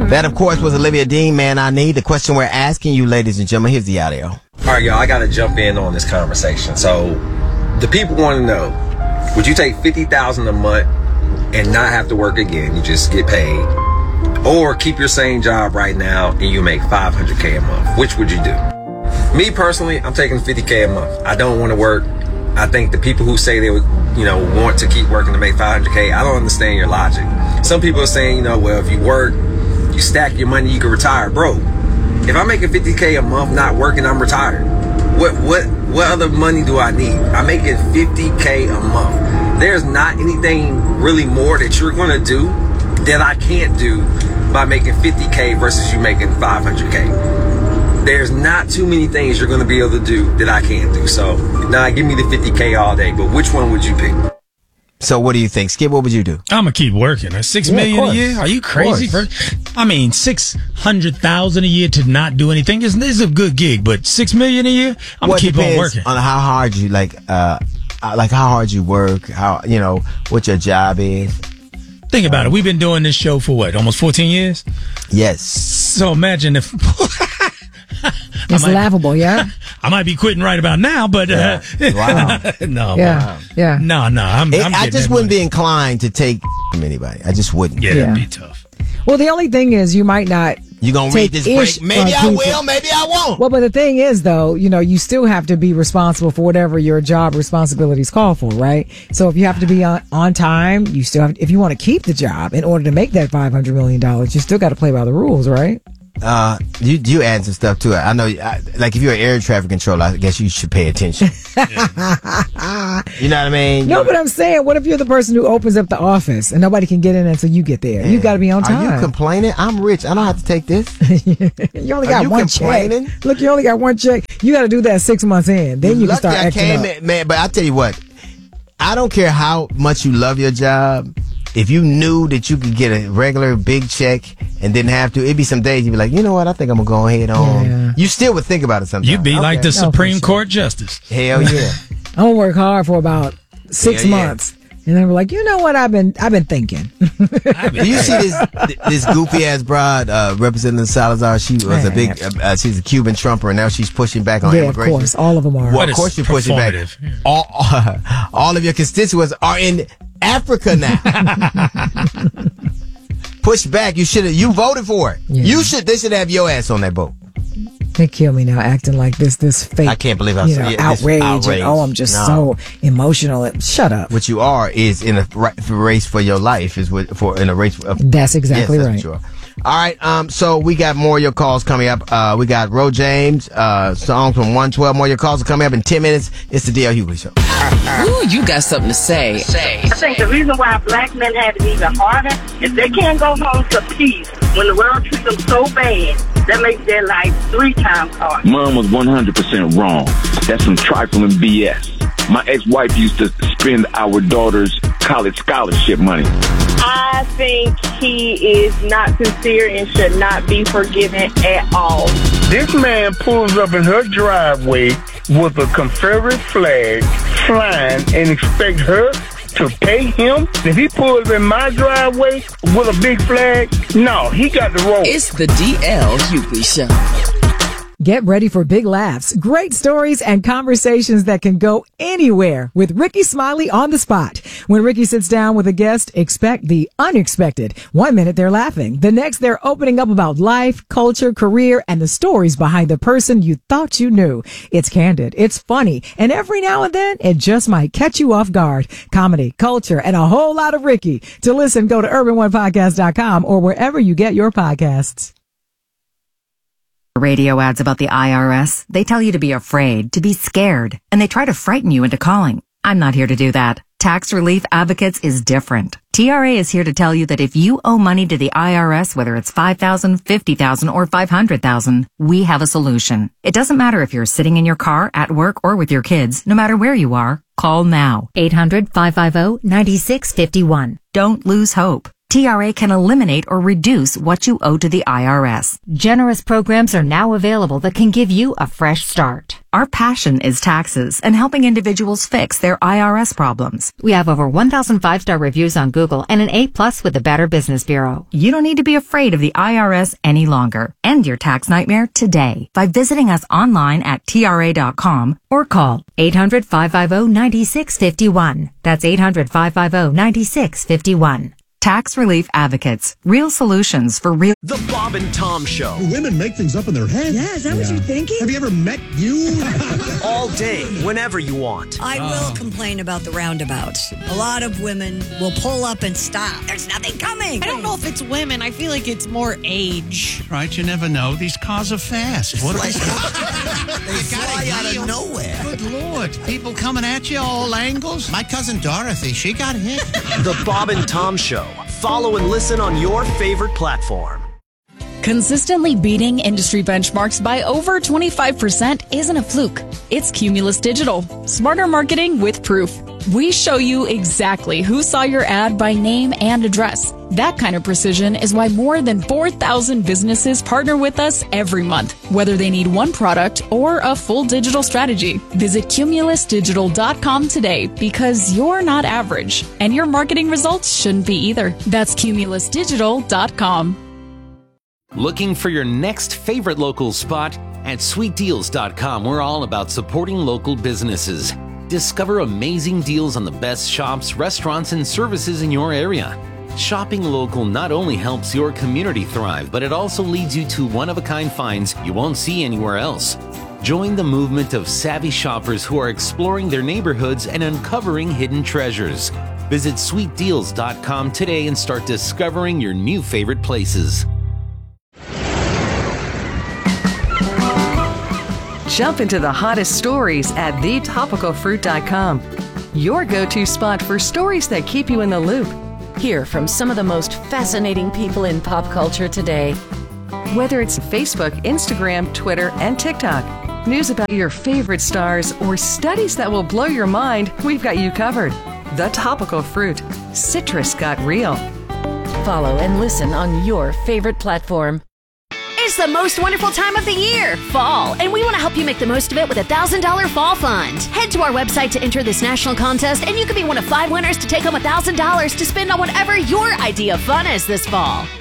That, of course, was Olivia Dean, Man I Need. The question we're asking you, ladies and gentlemen, here's the audio. All right, y'all, I got to jump in on this conversation. So the people want to know, would you take $50,000 a month and not have to work again? You just get paid. Or keep your same job right now and you make $500K a month. Which would you do? Me personally, I'm taking $50K a month. I don't want to work. I think the people who say they would, want to keep working to make $500K, I don't understand your logic. Some people are saying, well, if you work, you stack your money, you can retire. Bro, if I'm making $50K a month not working, I'm retired. What other money do I need? I'm making $50K a month. There's not anything really more that you're going to do that I can't do by making $50K versus you making $500K. There's not too many things you're going to be able to do that I can't do. So, give me the $50K all day. But which one would you pick? So what do you think? Skip, what would you do? I'm going to keep working. $6 million a year? Are you crazy? $600,000 a year to not do anything. This is a good gig, but $6 million a year? I'm going to keep on working. On how hard you, how hard you work, what your job is. Think about it. We've been doing this show for what? Almost 14 years? Yes. So imagine if... It's laughable, yeah? I might be quitting right about now, but... Wow. No. Yeah. Yeah. No. I just wouldn't be inclined to take from anybody. I just wouldn't. Yeah, that'd be tough. Well, the only thing is you might not... You gonna read this break? Maybe I will, maybe I won't. Well, but the thing is, though, you still have to be responsible for whatever your job responsibilities call for, right? So if you have to be on time, you still have... If you want to keep the job in order to make that $500 million, you still got to play by the rules, right? You add some stuff to it. I know, if you're an air traffic controller, I guess you should pay attention. You know what I mean? No, but I'm saying, what if you're the person who opens up the office and nobody can get in until you get there? You got to be on time. Are you complaining? I'm rich. I don't have to take this. You only got one check. Look, you only got one check. You got to do that 6 months in. Then you can start acting up. Man, but I tell you what, I don't care how much you love your job. If you knew that you could get a regular big check and didn't have to, it'd be some days you'd be like, you know what, I think I'm going to go ahead on. Yeah. You still would think about it sometimes. You'd be like the Supreme Court Justice. Hell yeah. I'm going to work hard for about 6 months. And then we're like, you know what, I've been thinking. Do you see this goofy ass broad, Representative Salazar? She was a big, she's a Cuban Trumper, and now she's pushing back on immigration. Yeah, of course, all of them are. Well, of course you're pushing back. All of your constituents are in Africa now. Push back. You voted for it. Yeah. They should have your ass on that boat. They kill me now acting like this fake. I can't believe outrage. And, I'm just so emotional. Shut up. What you are is in a race for your life. In a race. That's exactly right. All right. So we got more of your calls coming up. We got Ro James, songs from 112. More of your calls are coming up in 10 minutes. It's the D.L. Hughley Show. Ooh, you got something to say. I think the reason why black men have it even harder is they can't go home to peace when the world treats them so bad. That makes their life 3 times harder. Mom was 100% wrong. That's some trifling BS. My ex-wife used to spend our daughter's college scholarship money. I think he is not sincere and should not be forgiven at all. This man pulls up in her driveway with a Confederate flag flying and expect her to pay him? If he pulls in my driveway with a big flag, no, he got the roll. It's the D.L. Hughley Show. Get ready for big laughs, great stories, and conversations that can go anywhere with Ricky Smiley on the spot. When Ricky sits down with a guest, expect the unexpected. 1 minute they're laughing. The next they're opening up about life, culture, career, and the stories behind the person you thought you knew. It's candid, it's funny, and every now and then it just might catch you off guard. Comedy, culture, and a whole lot of Ricky. To listen, go to urban1podcast.com or wherever you get your podcasts. Radio ads about the IRS. They tell you to be afraid, to be scared, and they try to frighten you into calling. I'm not here to do that. Tax Relief Advocates is different. TRA is here to tell you that if you owe money to the IRS, whether it's $5,000, $50,000, or $500,000, we have a solution. It doesn't matter if you're sitting in your car, at work, or with your kids. No matter where you are, call now. 800-550-9651. Don't lose hope. TRA can eliminate or reduce what you owe to the IRS. Generous programs are now available that can give you a fresh start. Our passion is taxes and helping individuals fix their IRS problems. We have over 1,000 5-star reviews on Google and an A+ with the Better Business Bureau. You don't need to be afraid of the IRS any longer. End your tax nightmare today by visiting us online at TRA.com or call 800-550-9651. That's 800-550-9651. Tax Relief Advocates. Real solutions for real. The Bob and Tom Show. Women make things up in their head. Yeah, is that what you're thinking? Have you ever met you? All day, whenever you want. I will complain about the roundabouts. A lot of women will pull up and stop. There's nothing coming. I don't know if it's women. I feel like it's more age. Right, you never know. These cars are fast. What they fly out of nowhere. Good Lord. People coming at you all angles. My cousin Dorothy, she got hit. The Bob and Tom Show. Follow and listen on your favorite platform. Consistently beating industry benchmarks by over 25% isn't a fluke. It's Cumulus Digital. Smarter marketing with proof. We show you exactly who saw your ad by name and address. That kind of precision is why more than 4,000 businesses partner with us every month, whether they need one product or a full digital strategy. Visit cumulusdigital.com today because you're not average, and your marketing results shouldn't be either. That's cumulusdigital.com. Looking for your next favorite local spot? At sweetdeals.com, we're all about supporting local businesses. Discover amazing deals on the best shops, restaurants, and services in your area. Shopping local not only helps your community thrive, but it also leads you to one-of-a-kind finds you won't see anywhere else. Join the movement of savvy shoppers who are exploring their neighborhoods and uncovering hidden treasures. Visit sweetdeals.com today and start discovering your new favorite places. Jump into the hottest stories at thetopicalfruit.com. Your go-to spot for stories that keep you in the loop. Hear from some of the most fascinating people in pop culture today. Whether it's Facebook, Instagram, Twitter, and TikTok, news about your favorite stars, or studies that will blow your mind, we've got you covered. The Topical Fruit. Citrus got real. Follow and listen on your favorite platform. It's the most wonderful time of the year, fall, and we want to help you make the most of it with a $1,000 fall fund. Head to our website to enter this national contest, and you could be one of 5 winners to take home $1,000 to spend on whatever your idea of fun is this fall.